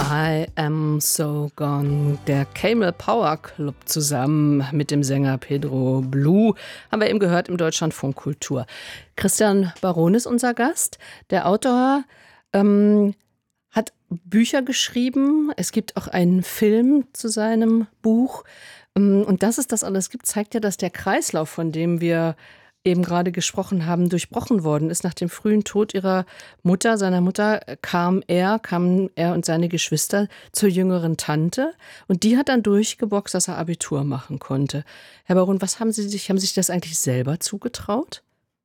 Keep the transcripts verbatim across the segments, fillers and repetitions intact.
I Am So Gone. Der Camel Power Club zusammen mit dem Sänger Pedro Blue haben wir eben gehört im Deutschlandfunk Kultur. Christian Baron ist unser Gast. Der Autor ähm, hat Bücher geschrieben. Es gibt auch einen Film zu seinem Buch. Und dass es das alles gibt, zeigt ja, dass der Kreislauf, von dem wir eben gerade gesprochen haben, durchbrochen worden ist. Nach dem frühen Tod ihrer Mutter, seiner Mutter, kam er, kamen er und seine Geschwister zur jüngeren Tante. Und die hat dann durchgeboxt, dass er Abitur machen konnte. Herr Baron, was haben Sie sich, haben Sie sich das eigentlich selber zugetraut?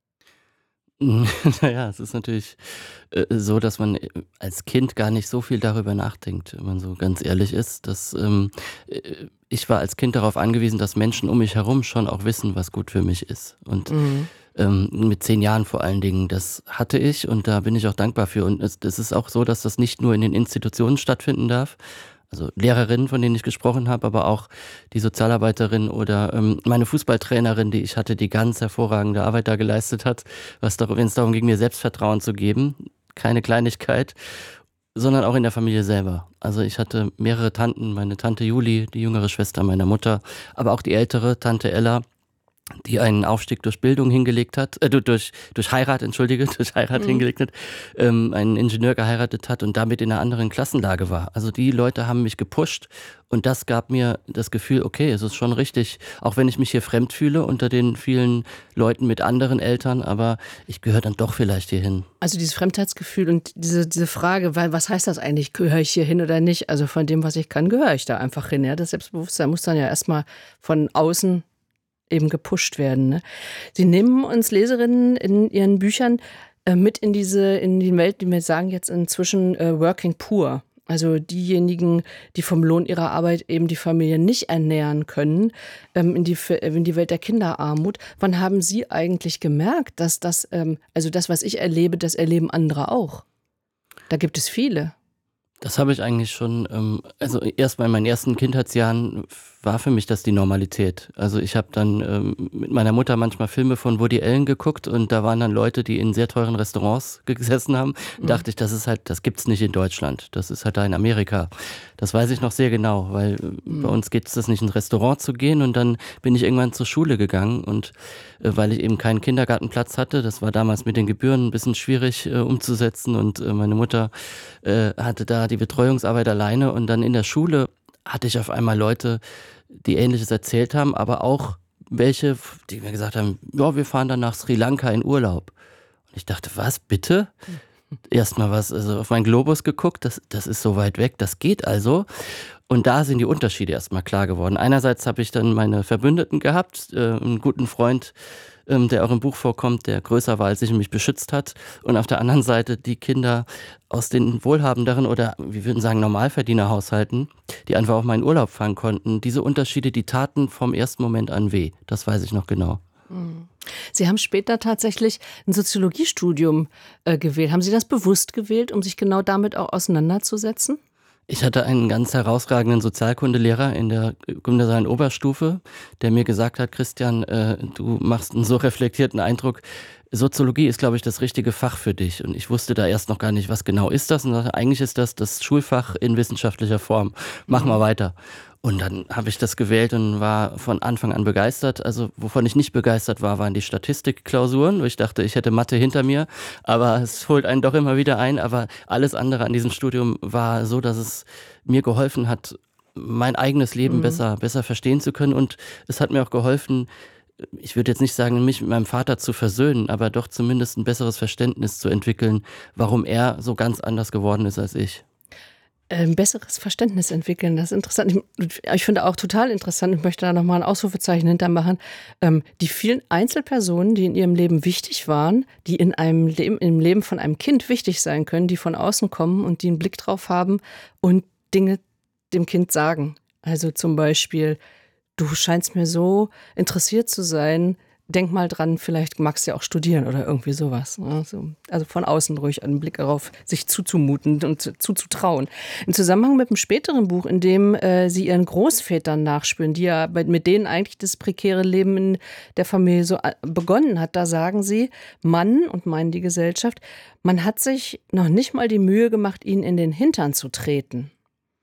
Naja, es ist natürlich äh, so, dass man als Kind gar nicht so viel darüber nachdenkt, wenn man so ganz ehrlich ist. Dass, ähm, äh, ich war als Kind darauf angewiesen, dass Menschen um mich herum schon auch wissen, was gut für mich ist. Und mhm. ähm, mit zehn Jahren vor allen Dingen, das hatte ich und da bin ich auch dankbar für. Und es, es ist auch so, dass das nicht nur in den Institutionen stattfinden darf, also Lehrerinnen, von denen ich gesprochen habe, aber auch die Sozialarbeiterin oder ähm, meine Fußballtrainerin, die ich hatte, die ganz hervorragende Arbeit da geleistet hat, was darum, wenn es darum ging, mir Selbstvertrauen zu geben, keine Kleinigkeit, sondern auch in der Familie selber. Also ich hatte mehrere Tanten, meine Tante Juli, die jüngere Schwester meiner Mutter, aber auch die ältere Tante Ella, die einen Aufstieg durch Bildung hingelegt hat, äh, durch, durch Heirat, entschuldige, durch Heirat mhm. hingelegt hat, ähm, einen Ingenieur geheiratet hat und damit in einer anderen Klassenlage war. Also die Leute haben mich gepusht und das gab mir das Gefühl, okay, es ist schon richtig, auch wenn ich mich hier fremd fühle unter den vielen Leuten mit anderen Eltern, aber ich gehöre dann doch vielleicht hier hin. Also dieses Fremdheitsgefühl und diese, diese Frage, weil was heißt das eigentlich, gehöre ich hier hin oder nicht? Also von dem, was ich kann, gehöre ich da einfach hin. Ja? Das Selbstbewusstsein muss dann ja erstmal von außen eben gepusht werden. Ne? Sie nehmen uns Leserinnen in ihren Büchern äh, mit in diese, in die Welt, die wir sagen jetzt inzwischen äh, Working Poor. Also diejenigen, die vom Lohn ihrer Arbeit eben die Familie nicht ernähren können, ähm, in die, in die Welt der Kinderarmut. Wann haben Sie eigentlich gemerkt, dass das, ähm, also das, was ich erlebe, das erleben andere auch? Da gibt es viele. Das habe ich eigentlich schon, ähm, also erst mal in meinen ersten Kindheitsjahren war für mich das die Normalität. Also ich habe dann ähm, mit meiner Mutter manchmal Filme von Woody Allen geguckt und da waren dann Leute, die in sehr teuren Restaurants gesessen haben. Mhm. Dachte ich, das ist halt, das gibt's nicht in Deutschland. Das ist halt da in Amerika. Das weiß ich noch sehr genau, weil mhm. bei uns geht es das nicht, ins Restaurant zu gehen und dann bin ich irgendwann zur Schule gegangen und äh, weil ich eben keinen Kindergartenplatz hatte, das war damals mit den Gebühren ein bisschen schwierig äh, umzusetzen und äh, meine Mutter äh, hatte da die Betreuungsarbeit alleine und dann in der Schule hatte ich auf einmal Leute, die Ähnliches erzählt haben, aber auch welche, die mir gesagt haben, ja, wir fahren dann nach Sri Lanka in Urlaub. Und ich dachte, was, bitte? Erstmal was, also auf meinen Globus geguckt, das, das ist so weit weg, das geht also. Und da sind die Unterschiede erstmal klar geworden. Einerseits habe ich dann meine Verbündeten gehabt, äh, einen guten Freund, ähm, der auch im Buch vorkommt, der größer war, als ich und mich beschützt hat. Und auf der anderen Seite die Kinder aus den wohlhabenderen oder, wir würden sagen, Normalverdienerhaushalten, die einfach auch mal in Urlaub fahren konnten. Diese Unterschiede, die taten vom ersten Moment an weh. Das weiß ich noch genau. Sie haben später tatsächlich ein Soziologiestudium äh, gewählt. Haben Sie das bewusst gewählt, um sich genau damit auch auseinanderzusetzen? Ich hatte einen ganz herausragenden Sozialkundelehrer in der gymnasialen Oberstufe, der mir gesagt hat, Christian, äh, du machst einen so reflektierten Eindruck, Soziologie ist, glaube ich, das richtige Fach für dich. Und ich wusste da erst noch gar nicht, was genau ist das. Und dachte, eigentlich ist das das Schulfach in wissenschaftlicher Form. Mach mal weiter. Und dann habe ich das gewählt und war von Anfang an begeistert. Also wovon ich nicht begeistert war, waren die Statistikklausuren, wo ich dachte, ich hätte Mathe hinter mir. Aber es holt einen doch immer wieder ein. Aber alles andere an diesem Studium war so, dass es mir geholfen hat, mein eigenes Leben mhm. besser, besser verstehen zu können. Und es hat mir auch geholfen, ich würde jetzt nicht sagen, mich mit meinem Vater zu versöhnen, aber doch zumindest ein besseres Verständnis zu entwickeln, warum er so ganz anders geworden ist als ich. Ein besseres Verständnis entwickeln, das ist interessant. Ich, ich finde auch total interessant, ich möchte da nochmal ein Ausrufezeichen hintermachen, ähm, die vielen Einzelpersonen, die in ihrem Leben wichtig waren, die in einem Leben, im Leben von einem Kind wichtig sein können, die von außen kommen und die einen Blick drauf haben und Dinge dem Kind sagen. Also zum Beispiel, du scheinst mir so interessiert zu sein, denk mal dran, vielleicht magst du ja auch studieren oder irgendwie sowas. Also von außen ruhig einen Blick darauf, sich zuzumuten und zuzutrauen. Im Zusammenhang mit dem späteren Buch, in dem äh, Sie Ihren Großvätern nachspüren, die ja mit denen eigentlich das prekäre Leben in der Familie so begonnen hat, da sagen Sie, Mann, und meinen die Gesellschaft, man hat sich noch nicht mal die Mühe gemacht, ihnen in den Hintern zu treten.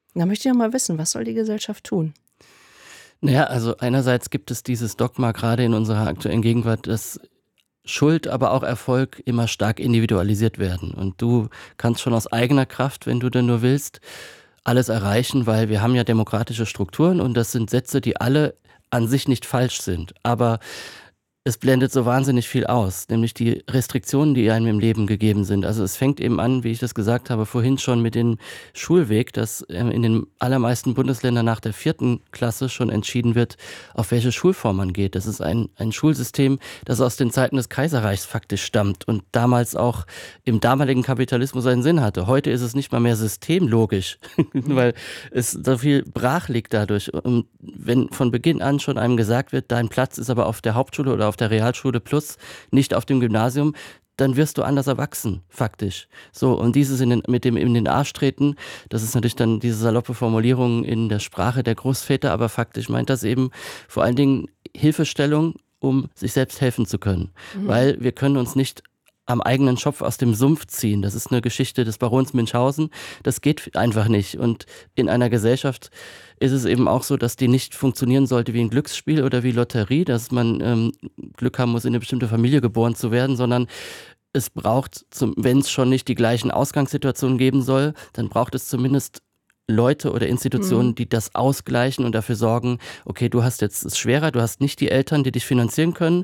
Da möchte ich ja mal wissen, was soll die Gesellschaft tun? Naja, also einerseits gibt es dieses Dogma gerade in unserer aktuellen Gegenwart, dass Schuld, aber auch Erfolg immer stark individualisiert werden. Und du kannst schon aus eigener Kraft, wenn du denn nur willst, alles erreichen, weil wir haben ja demokratische Strukturen und das sind Sätze, die alle an sich nicht falsch sind. Aber es blendet so wahnsinnig viel aus, nämlich die Restriktionen, die einem im Leben gegeben sind. Also es fängt eben an, wie ich das gesagt habe, vorhin schon mit dem Schulweg, dass in den allermeisten Bundesländern nach der vierten Klasse schon entschieden wird, auf welche Schulform man geht. Das ist ein, ein Schulsystem, das aus den Zeiten des Kaiserreichs faktisch stammt und damals auch im damaligen Kapitalismus einen Sinn hatte. Heute ist es nicht mal mehr systemlogisch, weil es so viel brach liegt dadurch. Und wenn von Beginn an schon einem gesagt wird, dein Platz ist aber auf der Hauptschule oder auf der Realschule plus, nicht auf dem Gymnasium, dann wirst du anders erwachsen, faktisch. So, und dieses in den, mit dem in den Arsch treten, das ist natürlich dann diese saloppe Formulierung in der Sprache der Großväter, aber faktisch meint das eben vor allen Dingen Hilfestellung, um sich selbst helfen zu können. Mhm. Weil wir können uns nicht am eigenen Schopf aus dem Sumpf ziehen. Das ist eine Geschichte des Barons Münchhausen. Das geht einfach nicht. Und in einer Gesellschaft ist es eben auch so, dass die nicht funktionieren sollte wie ein Glücksspiel oder wie Lotterie, dass man ähm, Glück haben muss, in eine bestimmte Familie geboren zu werden, sondern es braucht, wenn es schon nicht die gleichen Ausgangssituationen geben soll, dann braucht es zumindest Leute oder Institutionen, mhm. die das ausgleichen und dafür sorgen, okay, du hast jetzt es schwerer, du hast nicht die Eltern, die dich finanzieren können.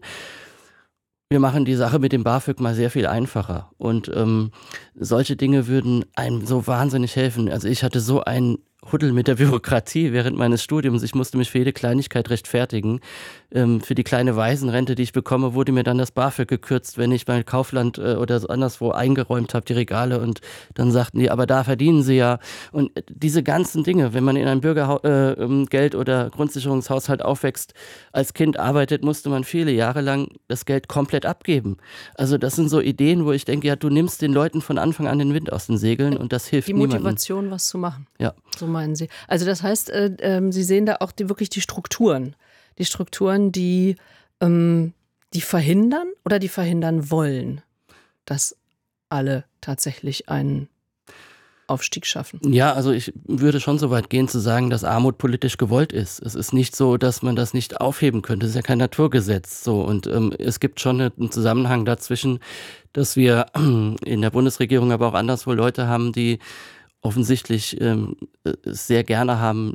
Wir machen die Sache mit dem BAföG mal sehr viel einfacher und ähm, solche Dinge würden einem so wahnsinnig helfen. Also ich hatte so einen Huddel mit der Bürokratie während meines Studiums. Ich musste mich für jede Kleinigkeit rechtfertigen. Ähm, für die kleine Waisenrente, die ich bekomme, wurde mir dann das BAföG gekürzt, wenn ich bei Kaufland äh, oder so anderswo eingeräumt habe, die Regale. Und dann sagten die, aber da verdienen sie ja. Und diese ganzen Dinge, wenn man in einem Bürgergeld- äh, oder Grundsicherungshaushalt aufwächst, als Kind arbeitet, musste man viele Jahre lang das Geld komplett abgeben. Also das sind so Ideen, wo ich denke, ja, du nimmst den Leuten von Anfang an den Wind aus den Segeln und das hilft niemandem. Die Motivation, niemandem. Was zu machen. Ja. So meinen Sie. Also das heißt, äh, äh, Sie sehen da auch die, wirklich die Strukturen. Die Strukturen, die, ähm, die verhindern oder die verhindern wollen, dass alle tatsächlich einen Aufstieg schaffen. Ja, also ich würde schon so weit gehen zu sagen, dass Armut politisch gewollt ist. Es ist nicht so, dass man das nicht aufheben könnte. Es ist ja kein Naturgesetz. So, und ähm, es gibt schon einen Zusammenhang dazwischen, dass wir in der Bundesregierung, aber auch anderswo Leute haben, die offensichtlich ähm, sehr gerne haben,